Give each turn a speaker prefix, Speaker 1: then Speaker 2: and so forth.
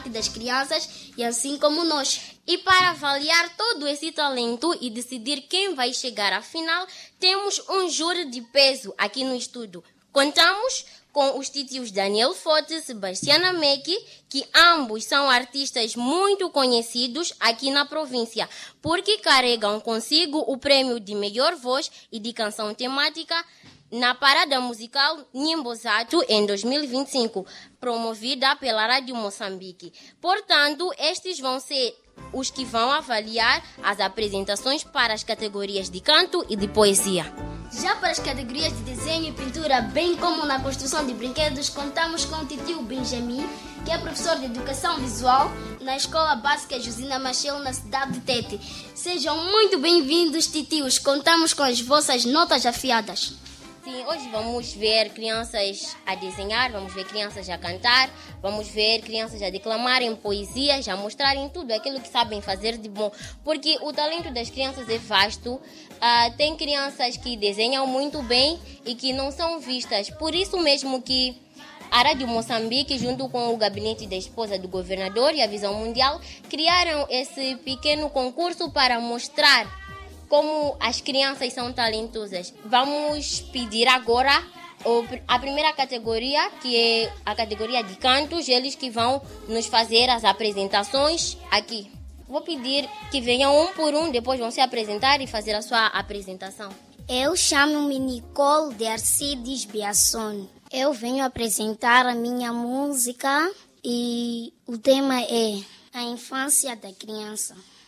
Speaker 1: parte das crianças e assim como nós.
Speaker 2: E para avaliar todo esse talento e decidir quem vai chegar à final, temos um júri de peso aqui no estúdio. Contamos com os titios Daniel Forte e Sebastiana Meki, que ambos são artistas muito conhecidos aqui na província, porque carregam consigo o prêmio de melhor voz e de canção temática na parada musical Nyimbozato em 2025, promovida pela Rádio Moçambique. Portanto, estes vão ser os que vão avaliar as apresentações para as categorias de canto e de poesia.
Speaker 1: Já para as categorias de desenho e pintura, bem como na construção de brinquedos, contamos com o titio Benjamin, que é professor de Educação Visual na Escola Básica Josina Machel, na cidade de Tete. Sejam muito bem-vindos, titios. Contamos com as vossas notas afiadas.
Speaker 2: Sim, hoje vamos ver crianças a desenhar, vamos ver crianças a cantar, vamos ver crianças a declamarem poesias, a mostrarem tudo aquilo que sabem fazer de bom. Porque o talento das crianças é vasto. Tem crianças que desenham muito bem e que não são vistas. Por isso mesmo que a Rádio Moçambique, junto com o gabinete da esposa do governador e a Visão Mundial, criaram esse pequeno concurso para mostrar como as crianças são talentosas. Vamos pedir agora a primeira categoria, que é a categoria de cantos, eles que vão nos fazer as apresentações aqui. Vou pedir que venham um por um, depois vão se apresentar e fazer a sua apresentação.
Speaker 3: Eu chamo-me Nicole de Arcides Biasson. Eu venho apresentar a minha música e o tema é a infância da criança.